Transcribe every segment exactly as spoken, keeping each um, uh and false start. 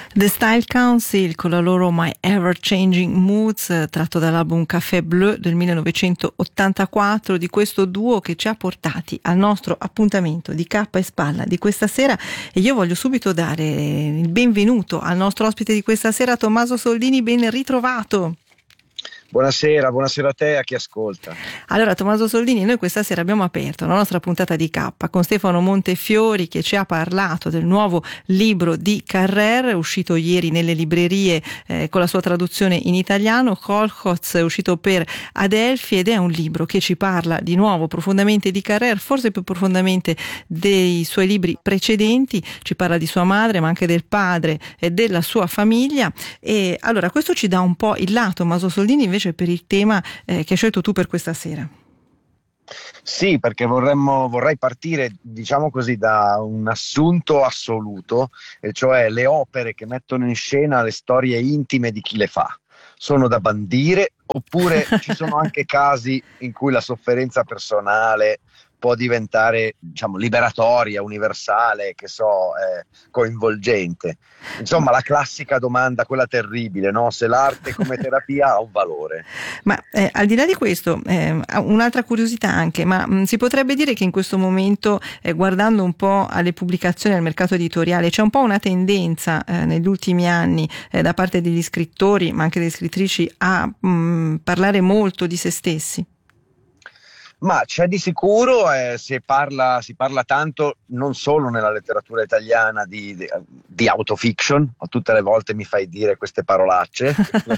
The Style Council con la loro My Ever Changing Moods, tratto dall'album Café Bleu del millenovecentottantaquattro, di questo duo che ci ha portati al nostro appuntamento di Cappa e Spalla di questa sera. E io voglio subito dare il benvenuto al nostro ospite di questa sera, Tommaso Soldini, ben ritrovato. Buonasera, buonasera a te e a chi ascolta. Allora, Tommaso Soldini, noi questa sera abbiamo aperto la nostra puntata di K con Stefano Montefiori, che ci ha parlato del nuovo libro di Carrère, uscito ieri nelle librerie eh, con la sua traduzione in italiano. Kolchoz è uscito per Adelphi ed è un libro che ci parla di nuovo profondamente di Carrère, forse più profondamente dei suoi libri precedenti. Ci parla di sua madre, ma anche del padre e della sua famiglia. E allora questo ci dà un po' il lato, Tommaso Soldini, invece per il tema eh, che hai scelto tu per questa sera. Sì, perché vorremmo, vorrei partire, diciamo così, da un assunto assoluto, e cioè le opere che mettono in scena le storie intime di chi le fa. Sono da bandire, oppure ci sono anche casi in cui la sofferenza personale può diventare, diciamo, liberatoria, universale, che so, eh, coinvolgente. Insomma, la classica domanda, quella terribile, no? Se l'arte come terapia ha un valore. Ma eh, al di là di questo, eh, un'altra curiosità anche, ma mh, si potrebbe dire che in questo momento, eh, guardando un po' alle pubblicazioni, al mercato editoriale, c'è un po' una tendenza eh, negli ultimi anni eh, da parte degli scrittori, ma anche delle scrittrici, a mh, parlare molto di se stessi? Ma c'è di sicuro, eh, si parla, si parla tanto non solo nella letteratura italiana di, di, di autofiction, o tutte le volte mi fai dire queste parolacce,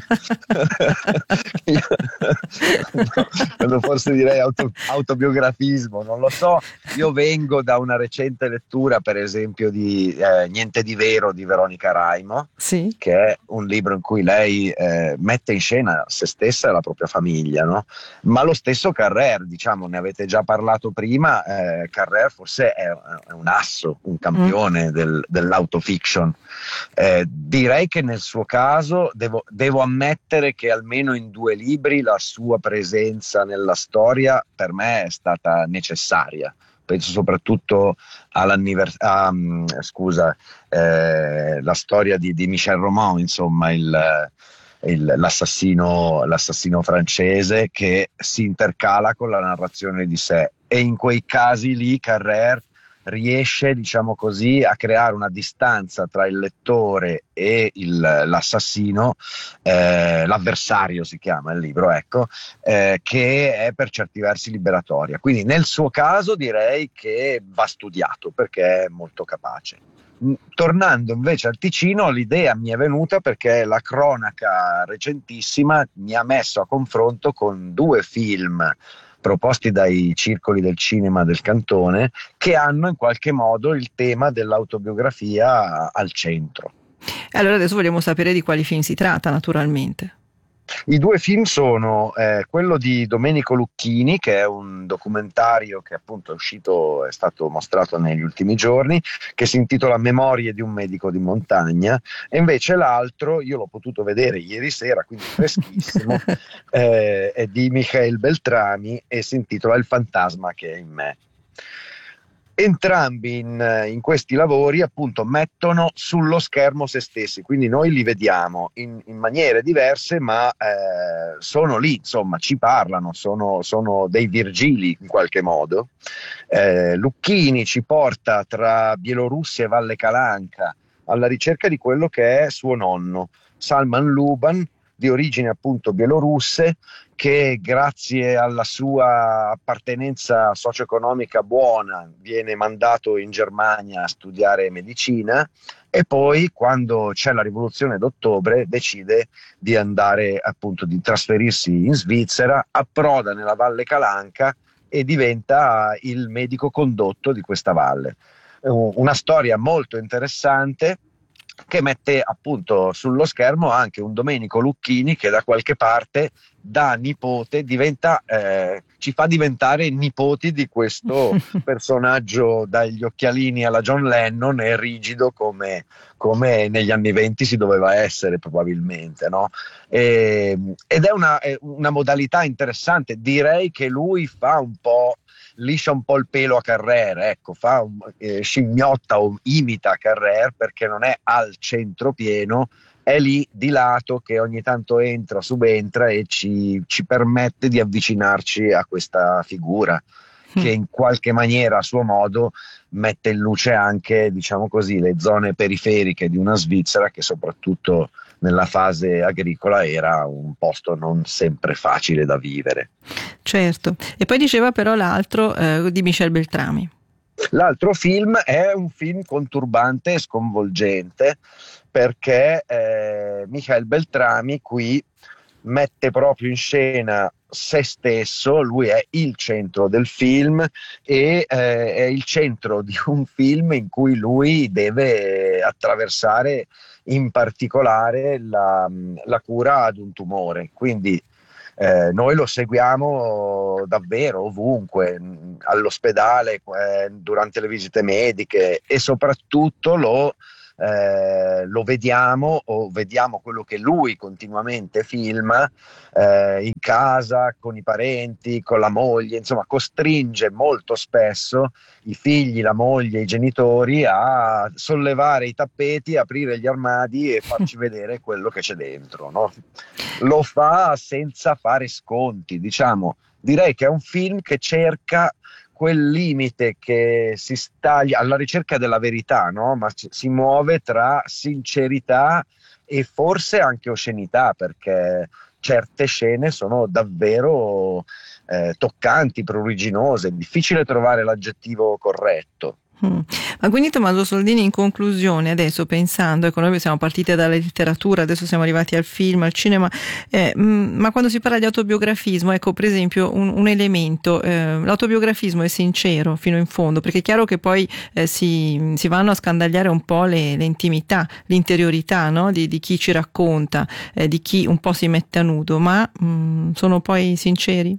quando forse direi auto, autobiografismo, non lo so. Io vengo da una recente lettura, per esempio, di eh, Niente di vero di Veronica Raimo, sì, che è un libro in cui lei eh, mette in scena se stessa e la propria famiglia, no? Ma lo stesso Carrère, diciamo, ne avete già parlato prima, eh, Carrère forse è, è un asso, un campione mm. del, dell'autofiction. Eh, direi che nel suo caso devo, devo ammettere che almeno in due libri la sua presenza nella storia per me è stata necessaria. Penso soprattutto all'anniversario, um, scusa, eh, la storia di, di Michel Roman, insomma, il Il, l'assassino, l'assassino francese, che si intercala con la narrazione di sé, e in quei casi lì Carrère riesce, diciamo così, a creare una distanza tra il lettore e il, l'assassino, eh, l'avversario si chiama il libro, ecco, eh, che è per certi versi liberatoria. Quindi nel suo caso direi che va studiato, perché è molto capace. Tornando invece al Ticino, l'idea mi è venuta perché la cronaca recentissima mi ha messo a confronto con due film proposti dai circoli del cinema del cantone, che hanno in qualche modo il tema dell'autobiografia al centro. Allora adesso vogliamo sapere di quali film si tratta, naturalmente. I due film sono eh, quello di Domenico Lucchini, che è un documentario che appunto è uscito, è stato mostrato negli ultimi giorni, che si intitola Memorie di un medico di montagna, e invece l'altro, io l'ho potuto vedere ieri sera, quindi freschissimo, eh, è di Michael Beltrami e si intitola Il fantasma che è in me. Entrambi in, in questi lavori appunto mettono sullo schermo se stessi, quindi noi li vediamo in, in maniere diverse, ma eh, sono lì, insomma, ci parlano, sono, sono dei Virgili in qualche modo. Eh, Lucchini ci porta tra Bielorussia e Valle Calanca alla ricerca di quello che è suo nonno, Salman Luban, di origini appunto bielorusse, che grazie alla sua appartenenza socio-economica buona viene mandato in Germania a studiare medicina, e poi quando c'è la rivoluzione d'ottobre decide di andare appunto, di trasferirsi in Svizzera, approda nella Valle Calanca e diventa il medico condotto di questa valle. Una storia molto interessante, che mette appunto sullo schermo anche un Domenico Lucchini che da qualche parte da nipote diventa, eh, ci fa diventare nipoti di questo personaggio dagli occhialini alla John Lennon e rigido come, come negli anni venti si doveva essere probabilmente, no? E, ed è una, è una modalità interessante. Direi che lui fa un po' liscia un po' il pelo a Carrer, ecco, fa un, eh, scimmiotta o imita Carrer perché non è al centro pieno, è lì di lato che ogni tanto entra, subentra e ci, ci permette di avvicinarci a questa figura che in qualche maniera a suo modo mette in luce anche, diciamo così, le zone periferiche di una Svizzera che soprattutto nella fase agricola era un posto non sempre facile da vivere. Certo, e poi diceva però l'altro eh, di Michel Beltrami. L'altro film è un film conturbante e sconvolgente perché eh, Michel Beltrami qui mette proprio in scena se stesso, lui è il centro del film e eh, è il centro di un film in cui lui deve attraversare in particolare la, la cura ad un tumore, quindi eh, noi lo seguiamo davvero ovunque, all'ospedale, eh, durante le visite mediche e soprattutto lo Eh, lo vediamo o vediamo quello che lui continuamente filma eh, in casa, con i parenti, con la moglie, insomma costringe molto spesso i figli, la moglie, i genitori a sollevare i tappeti, aprire gli armadi e farci vedere quello che c'è dentro, no? Lo fa senza fare sconti, diciamo, direi che è un film che cerca quel limite che si staglia alla ricerca della verità, no? Ma c- si muove tra sincerità e forse anche oscenità, perché certe scene sono davvero eh, toccanti, pruriginose, è difficile trovare l'aggettivo corretto. Mm. Ma quindi Tommaso Soldini, in conclusione, adesso pensando, ecco, noi siamo partiti dalla letteratura, adesso siamo arrivati al film, al cinema, eh, mh, ma quando si parla di autobiografismo, ecco, per esempio un, un elemento, eh, l'autobiografismo è sincero fino in fondo, perché è chiaro che poi eh, si, si vanno a scandagliare un po' le, le intimità, l'interiorità, no? di, di chi ci racconta, eh, di chi un po' si mette a nudo, ma mh, sono poi sinceri?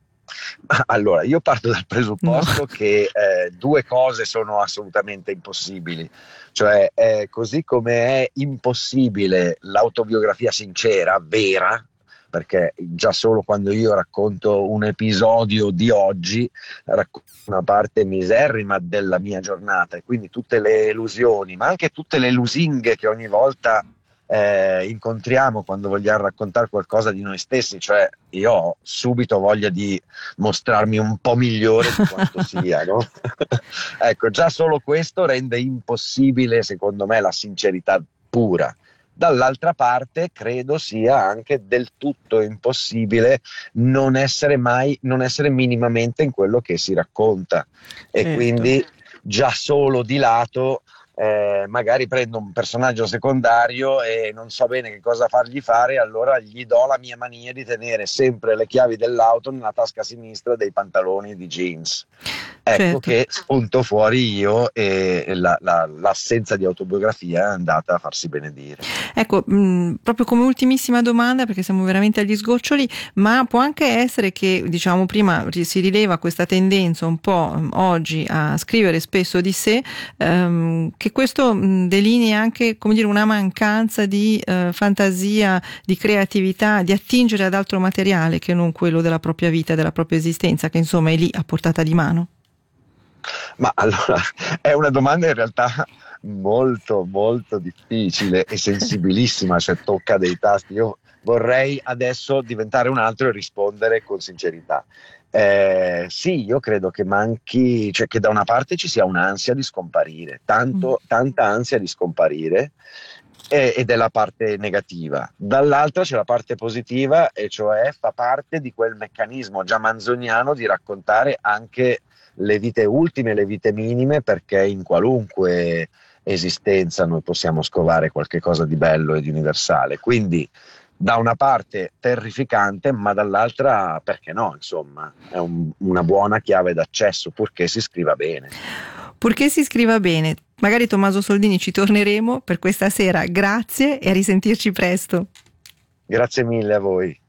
Allora, io parto dal presupposto No. che eh, due cose sono assolutamente impossibili, cioè eh, così come è impossibile l'autobiografia sincera, vera, perché già solo quando io racconto un episodio di oggi racconto una parte miserrima della mia giornata e quindi tutte le illusioni, ma anche tutte le lusinghe che ogni volta Eh, incontriamo quando vogliamo raccontare qualcosa di noi stessi, cioè io ho subito voglia di mostrarmi un po' migliore di quanto sia, no? Ecco, già solo questo rende impossibile secondo me la sincerità pura. Dall'altra parte credo sia anche del tutto impossibile non essere mai, non essere minimamente in quello che si racconta e Certo. quindi già solo di lato Eh, magari prendo un personaggio secondario e non so bene che cosa fargli fare, allora gli do la mia mania di tenere sempre le chiavi dell'auto nella tasca sinistra dei pantaloni di jeans. Ecco Certo. che spunto fuori io e la, la, l'assenza di autobiografia è andata a farsi benedire. Ecco, mh, proprio come ultimissima domanda, perché siamo veramente agli sgoccioli, ma può anche essere che, diciamo, prima si rileva questa tendenza un po' mh, oggi a scrivere spesso di sé, ehm, che questo mh, delinei anche, come dire, una mancanza di eh, fantasia, di creatività, di attingere ad altro materiale che non quello della propria vita, della propria esistenza, che insomma è lì a portata di mano? Ma allora è una domanda in realtà molto molto difficile e sensibilissima, cioè tocca dei tasti. Io vorrei adesso diventare un altro e rispondere con sincerità. Eh, sì, io credo che manchi, cioè che da una parte ci sia un'ansia di scomparire, tanto, tanta ansia di scomparire, eh, ed è la parte negativa. Dall'altra c'è la parte positiva, e cioè fa parte di quel meccanismo già manzoniano di raccontare anche le vite ultime, le vite minime, perché in qualunque esistenza noi possiamo scovare qualche cosa di bello e di universale. Quindi da una parte terrificante, ma dall'altra perché no, insomma, è un, una buona chiave d'accesso, purché si scriva bene. Purché si scriva bene. Magari Tommaso Soldini ci torneremo. Per questa sera grazie e a risentirci presto. Grazie mille a voi.